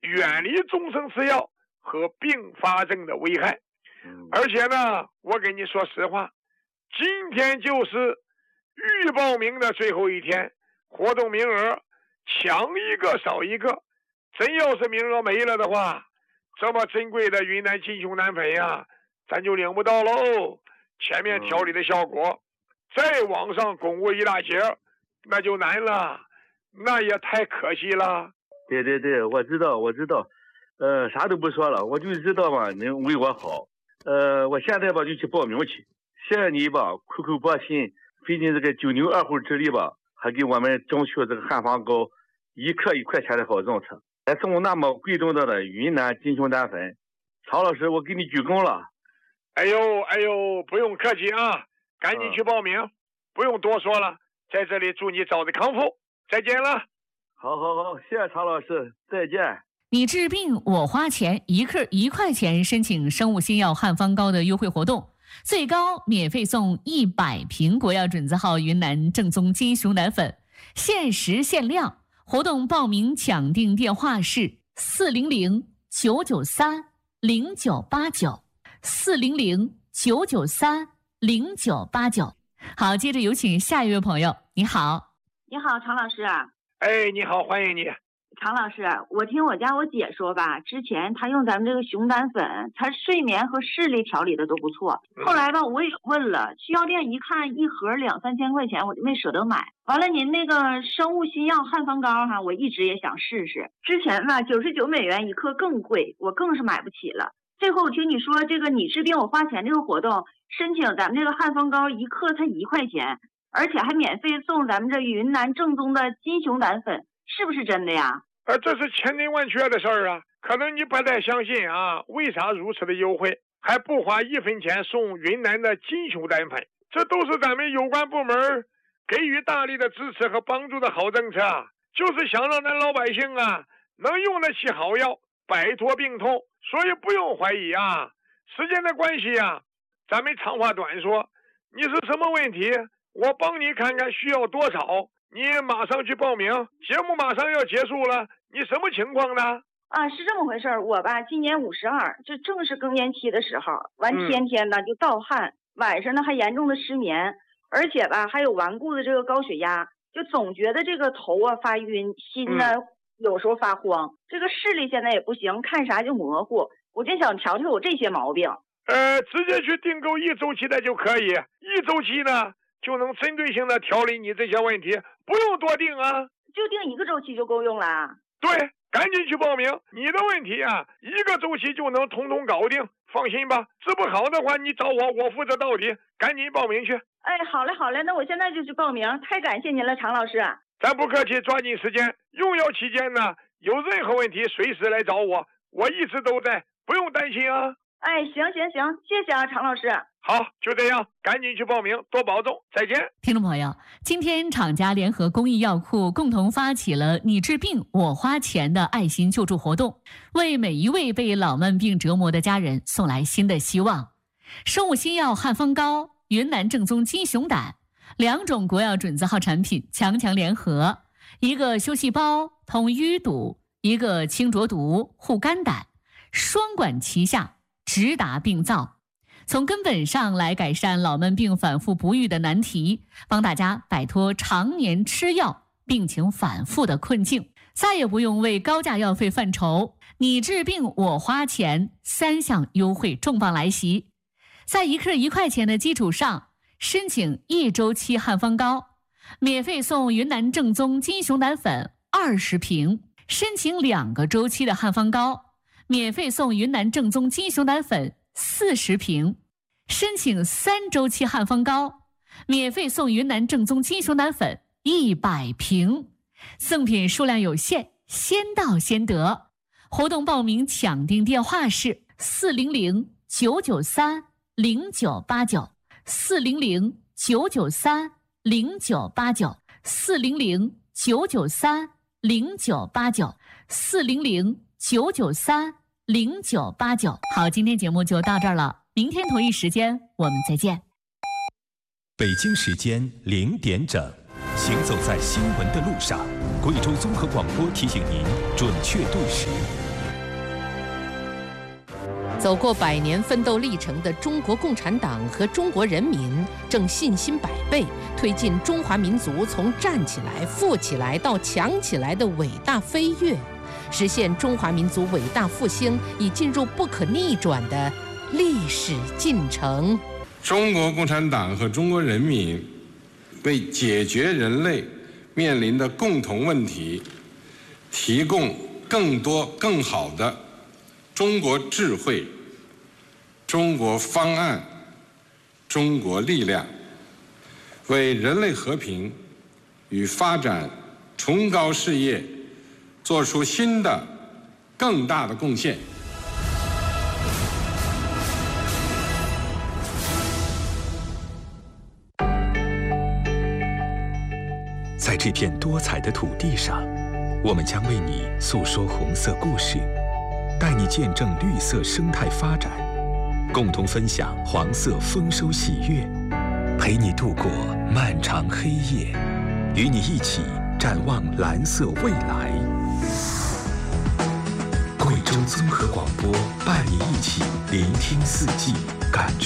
远离终身吃药和并发症的危害。而且呢，我跟你说实话，今天就是预报名的最后一天，活动名额抢一个少一个，真要是名额没了的话，这么珍贵的云南金熊胆粉呀，咱就领不到喽。前面调理的效果，再往上巩固一大截，那就难了，那也太可惜了。 对，我知道，啥都不说了，我就知道嘛，能为我好。我现在吧就去报名去，谢谢你吧，苦口婆心，费尽这个九牛二虎之力吧，还给我们争取这个汉方膏1克1块钱的好政策，还送那么贵重的云南金熊胆粉。曹老师，我给你鞠躬了。 哎呦，不用客气啊，赶紧去报名，不用多说了，在这里祝你早日康复，再见了。 好，谢谢曹老师，再见。 你治病我花钱，1克1块钱申请生物新药汉方膏的优惠活动，最高免费送100瓶国药准字号云南正宗金熊胆粉，限时限量。活动报名抢订电话是400-993-0989，400-993-0989。好，接着有请下一位朋友。你好。 你好，常老师。 哎，你好，欢迎你。 常老师，我听我家我姐说吧，之前她用咱们这个熊胆粉，她睡眠和视力调理的都不错。后来吧，我也问了，去药店一看，一盒2-3千块钱，我就没舍得买。完了，您那个生物新药汉方膏哈，我一直也想试试。之前吧，99美元1克更贵，我更是买不起了。最后我听你说这个你治病我花钱这个活动，申请咱们这个汉方膏1克才1块钱，而且还免费送咱们这云南正宗的金熊胆粉，是不是真的呀？ 这是千真万确的事儿啊，可能你不太相信啊，为啥如此的优惠，还不花1分钱送云南的金熊胆粉？这都是咱们有关部门给予大力的支持和帮助的好政策啊，就是想让咱老百姓啊能用得起好药，摆脱病痛。所以不用怀疑啊，时间的关系啊，咱们长话短说，你是什么问题，我帮你看看需要多少，你马上去报名，节目马上要结束了，你什么情况呢？ 是这么回事，我吧今年52，这正是更年期的时候，完天天呢就盗汗，晚上呢还严重的失眠，而且吧还有顽固的这个高血压，就总觉得这个头啊发晕，心呢有时候发慌，这个视力现在也不行，看啥就模糊，我就想调调我这些毛病。 直接去订购1周期的就可以，1周期呢就能针对性的调理你这些问题，不用多订啊， 就订1个周期就够用了。 对，赶紧去报名，你的问题啊1个周期就能统统搞定，放心吧，治不好的话你找我，我负责到底，赶紧报名去。 好嘞，那我现在就去报名，太感谢您了，常老师。 咱不客气，抓紧时间，用药期间呢有任何问题随时来找我，我一直都在，不用担心啊。 行，谢谢啊，常老师。 好，就这样，赶紧去报名，多保重，再见。 听众朋友，今天厂家联合公益药库共同发起了你治病我花钱的爱心救助活动，为每一位被老慢病折磨的家人送来新的希望。生物新药汉方膏、云南正宗金熊胆2种国药准字号产品强联合，一个修细胞通淤堵，一个清浊毒护肝胆，双管齐下，直达病灶，从根本上来改善老慢病反复不愈的难题，帮大家摆脱常年吃药病情反复的困境，再也不用为高价药费犯愁。你治病我花钱，3项优惠重磅来袭，在1克1块钱的基础上，申请1周期汉方膏，免费送云南正宗金熊胆粉20瓶；申请2个周期的汉方膏，免费送云南正宗金熊胆粉40瓶；申请3周期汉方膏，免费送云南正宗金熊胆粉100瓶。赠品数量有限，先到先得。活动报名抢订电话是400-993-0989。400-993-0989，400-993-0989，400-993-0989，好，今天节目就到这儿了，明天同一时间我们再见。 北京时间0点整，行走在新闻的路上，贵州综合广播提醒您准确对时， 走过100年奋斗历程的中国共产党和中国人民正信心百倍，推进中华民族从站起来、富起来到强起来的伟大飞跃，实现中华民族伟大复兴已进入不可逆转的历史进程。 中国共产党和中国人民为解决人类面临的共同问题，提供更多更好的中国智慧、中国方案、中国力量，为人类和平与发展崇高事业做出新的更大的贡献。 在这片多彩的土地上，我们将为你诉说红色故事，带你见证绿色生态发展，共同分享黄色丰收喜悦，陪你度过漫长黑夜，与你一起展望蓝色未来。贵州综合广播伴你一起聆听四季，感受